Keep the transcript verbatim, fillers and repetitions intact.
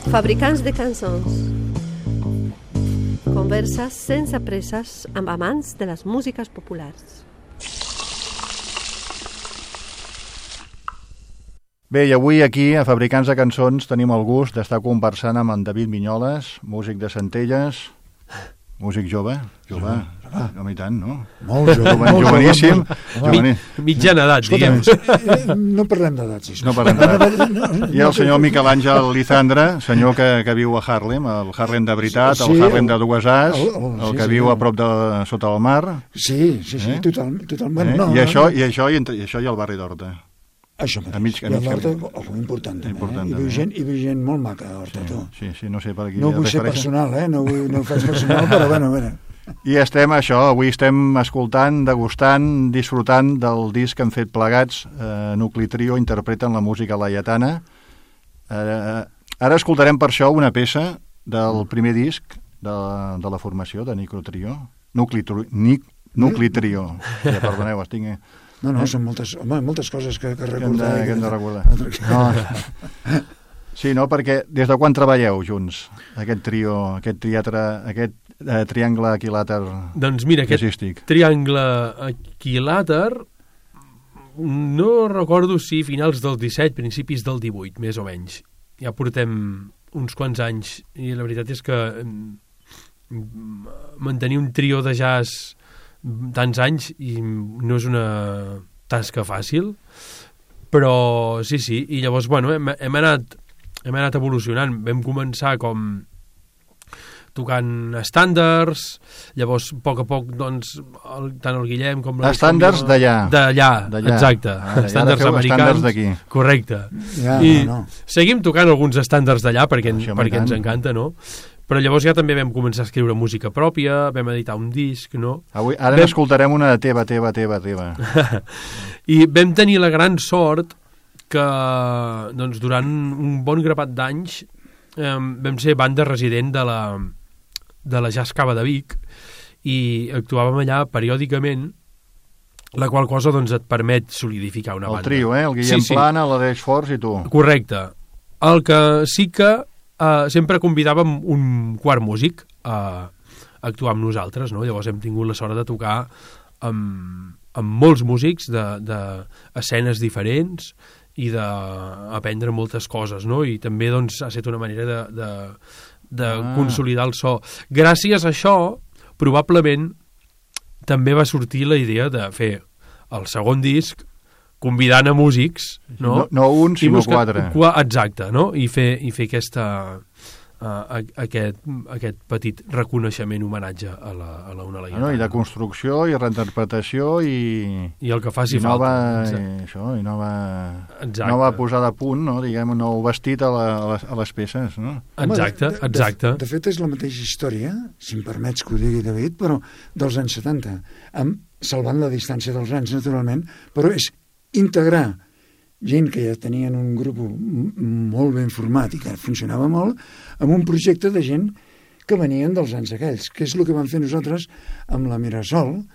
Fabricants de cançons. Converses sense presses amb amants de les músiques populars. Bé, i avui aquí, a Fabricants de Cançons, tenim el gust d'estar conversant amb en David Vinyoles, músic de Centelles, músic jove, jove, home i tant, no? Molt jove, molt joveníssim. Jovení. Mitjana edat, diguem. No parlem d'edat, sisplau. No parlem d'edat. I el senyor Miquel Àngel Lizandra, senyor que, que viu a Harlem, el Harlem de veritat, el Sí, Harlem de dues As, el- el- el sí, que sí, viu a sí. prop de sota el mar. Sí, sí, sí, Eh? total, total. Eh? Bueno, no, I, no, això, no. i, això, i, entre, I això i el barri d'Horta. Això mateix. a mig- a I mig a l'Horta, camí. oh, important, també. Important, eh? I, també. viu gent, I viu gent molt maca, a Horta, tu. Sí, sí, no sé per aquí. No vull ser referència. personal, eh? No, vull, no ho faig personal, però bueno, bueno. I estem, això, avui estem escoltant, degustant, disfrutant del disc que han fet plegats. Eh, Nucli Trio interpreten la música laietana. Eh, ara escoltarem per això una peça del primer disc de, de la formació de Nucli Trio. Nucli, Tru- Nic, Nucli Trio. Ja, perdoneu, estic... No, no, Eh? són moltes, home, moltes coses que, que Que hem de, recordar. que hem de recordar. No. Sí, no, perquè des de quan treballeu junts? Aquest trio, aquest teatre, aquest eh, triangle equilàter Doncs mira, aquest jazzístic. triangle equilàter, no recordo si finals del disset, principis del divuit, més o menys. Ja portem uns quants anys i la veritat és que mm, mantenir un trio de jazz tants anys i no és una tasca fàcil, però sí, sí, i llavors, bueno, hem, hem anat hem anat evolucionant. Vam començar com tocant estàndards, llavors, a poc a poc, doncs, el, tant el Guillem com la... Estàndards d'allà. D'allà, D'allà. exacte. Ara, ja Estàndards ara feu americans. estàndards d'aquí. Correcte. Ja, I no, no. seguim tocant alguns estàndards d'allà perquè, Això, home, perquè i ens tant. encanta, no? Però llavors ja també vam començar a escriure música pròpia, vam editar un disc, no? Avui, ara Vam- n'escoltarem una de teva, teva, teva, teva. I vam tenir la gran sort que doncs, durant un bon grapat d'anys eh, vam ser banda resident de la, de la Jazz Cava de Vic i actuàvem allà periòdicament, la qual cosa doncs, et permet solidificar una El banda. trio, eh? El Guillem Sí, sí. Plana, l'Aleix Forts i tu. Correcte. El que sí que eh, sempre convidàvem un quart músic a actuar amb nosaltres, no? Llavors hem tingut la sort de tocar amb, amb molts músics de, de escenes diferents i d'aprendre moltes coses, no? I també doncs, ha estat una manera de, de, de Ah. consolidar el so. Gràcies a això, probablement, també va sortir la idea de fer el segon disc convidant a músics, no? No, no un, I sinó buscar- quatre. qua- Exacte, no? I fer, i fer aquesta, uh, aquest, aquest petit reconeixement, homenatge a la, a la una Ah, laietana. no? I de construcció, i reinterpretació, i... I el que faci I nova, falta. i això, i nova, Exacte. nova posada a punt, no? Diguem, un nou vestit a, la, a, les, a les peces, no? Exacte, Home, de, exacte. De, de fet, és la mateixa història, si em permets que ho digui, David, però dels anys setanta, amb, salvant la distància dels anys, naturalment, però és integrar gent que ja tenien un grup m- molt ben format i que funcionava molt, amb un projecte de gent que venien dels anys aquells, que és el que vam fer nosaltres amb la Mirasol,